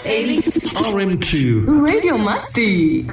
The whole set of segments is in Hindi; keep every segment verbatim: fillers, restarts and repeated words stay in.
R M two Radio Masti.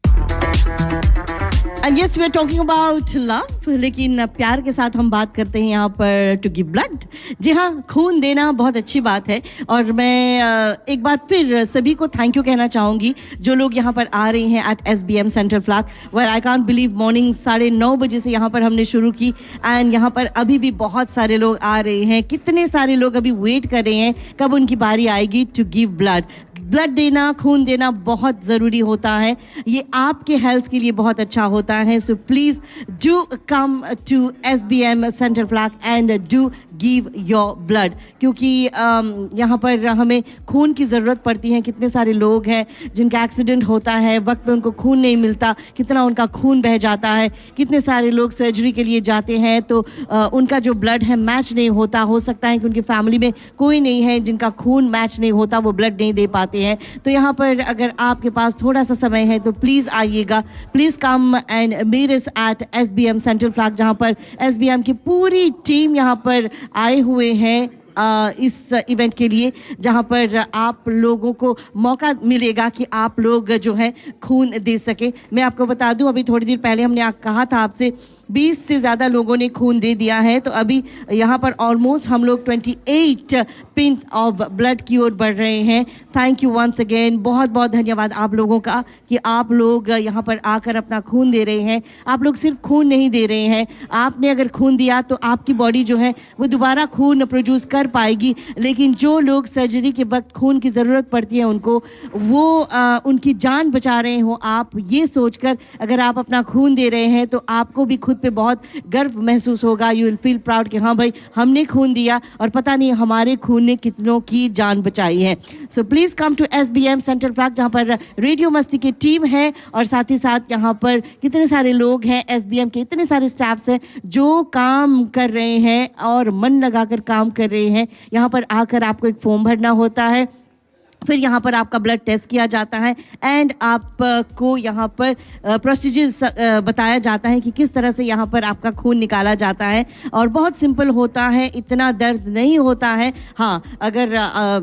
And yes, we are talking about love, लेकिन प्यार के साथ हम बात करते हैं यहाँ पर टू गिव ब्लड. जी हाँ, खून देना बहुत अच्छी बात है और मैं एक बार फिर सभी को थैंक यू कहना चाहूँगी जो लोग यहाँ पर आ रहे हैं eight S B M central flag. Well I can't believe morning साढ़े नौ बजे से यहाँ पर हमने शुरू की एंड यहाँ पर अभी भी बहुत सारे लोग आ रहे हैं. कितने सारे लोग अभी वेट कर रहे हैं कब उनकी बारी आएगी टू गिव ब्लड. ब्लड देना, खून देना बहुत ज़रूरी होता है. ये आपके हेल्थ के लिए बहुत अच्छा होता है. So please do come to S B M central flag and do give your blood, क्योंकि um, यहाँ पर हमें खून की ज़रूरत पड़ती है. कितने सारे लोग हैं जिनका एक्सीडेंट होता है, वक्त पे उनको खून नहीं मिलता, कितना उनका खून बह जाता है. कितने सारे लोग सर्जरी के लिए जाते हैं तो uh, उनका जो ब्लड है मैच नहीं होता. हो सकता है कि उनकी फैमिली में कोई नहीं है जिनका खून मैच नहीं होता, वो ब्लड नहीं दे पाते हैं. तो यहाँ पर अगर आपके पास थोड़ा सा समय है तो प्लीज़ आइएगा. Please come and meet us at S B M central flag, जहाँ पर एस बी एम की पूरी टीम यहाँ पर आए हुए हैं आ, इस इवेंट के लिए, जहाँ पर आप लोगों को मौका मिलेगा कि आप लोग जो है खून दे सके. मैं आपको बता दूं, अभी थोड़ी देर पहले हमने आ, कहा था आपसे बीस से ज़्यादा लोगों ने खून दे दिया है. तो अभी यहाँ पर ऑलमोस्ट हम लोग अट्ठाईस पिंट ऑफ ब्लड की ओर बढ़ रहे हैं. Thank you once again. बहुत बहुत धन्यवाद आप लोगों का कि आप लोग यहाँ पर आकर अपना खून दे रहे हैं. आप लोग सिर्फ खून नहीं दे रहे हैं, आपने अगर खून दिया तो आपकी बॉडी जो है वो दोबारा खून प्रोड्यूस कर पाएगी. लेकिन जो लोग सर्जरी के वक्त खून की ज़रूरत पड़ती है उनको, वो आ, उनकी जान बचा रहे हो आप, ये सोचकर अगर आप अपना खून दे रहे हैं तो आपको भी खुद पे बहुत गर्व महसूस होगा. यू विल फील प्राउड कि हाँ भाई हमने खून दिया और पता नहीं हमारे खून ने कितनों की जान बचाई है. So please come to S B M central flag, जहाँ पर रेडियो मस्ती की टीम है और साथ ही साथ यहाँ पर कितने सारे लोग हैं, एस बी एम के इतने सारे स्टाफ्स हैं जो काम कर रहे हैं और मन लगाकर काम कर रहे हैं. यहाँ पर आकर आपको एक फॉर्म भरना होता है, फिर यहाँ पर आपका ब्लड टेस्ट किया जाता है एंड आपको यहाँ पर प्रोसीजर्स बताया जाता है कि किस तरह से यहाँ पर आपका खून निकाला जाता है. और बहुत सिंपल होता है, इतना दर्द नहीं होता है. हाँ, अगर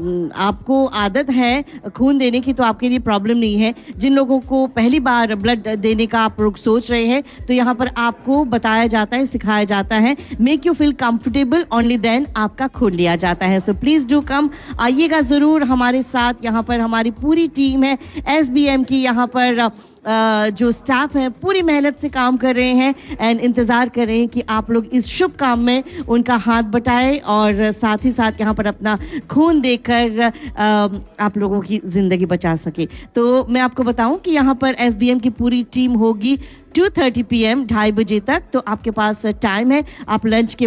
आपको आदत है खून देने की तो आपके लिए प्रॉब्लम नहीं है. जिन लोगों को पहली बार ब्लड देने का आप लोग सोच रहे हैं तो यहाँ पर आपको बताया जाता है, सिखाया जाता है. Make you feel comfortable, only then आपका खून लिया जाता है. सो प्लीज़ डू कम, आइएगा ज़रूर हमारे साथ. यहाँ पर हमारी पूरी टीम है एस बी एम की. यहाँ पर Uh, जो स्टाफ है पूरी मेहनत से काम कर रहे हैं एंड इंतज़ार कर रहे हैं कि आप लोग इस शुभ काम में उनका हाथ बटाएं और साथ ही साथ यहाँ पर अपना खून देकर uh, आप लोगों की ज़िंदगी बचा सके. तो मैं आपको बताऊं कि यहाँ पर एस बी एम की पूरी टीम होगी टू थर्टी पी एम ढाई बजे तक. तो आपके पास टाइम है, आप लंच के